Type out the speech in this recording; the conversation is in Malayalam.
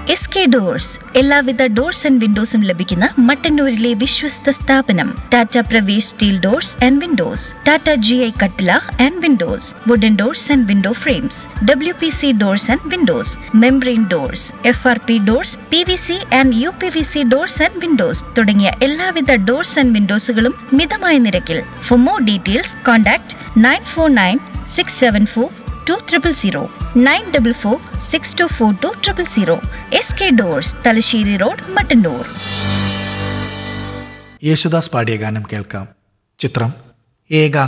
SK ഡോർസ് എല്ലാവിധ ഡോർസ് ആൻഡ് വിൻഡോസും ലഭിക്കുന്ന മട്ടന്നൂരിലെ വിശ്വസ്ത സ്ഥാപനം. Tata Pravesh steel doors and Windows, Tata GI കട്ടില and Windows, wooden doors and window frames, WPC doors and Windows, membrane doors, FRP doors, PVC and UPVC doors and Windows തുടങ്ങിയ എല്ലാവിധ ഡോർസ് ആൻഡ് വിൻഡോസുകളും മിതമായ നിരക്കിൽ. For more details contact 9496742000, 9446242000. SK doors, Thalassery road, Mattannur. Yesudas പാടിയ ഗാനം കേൾക്കാം. ചിത്രം ഏകാ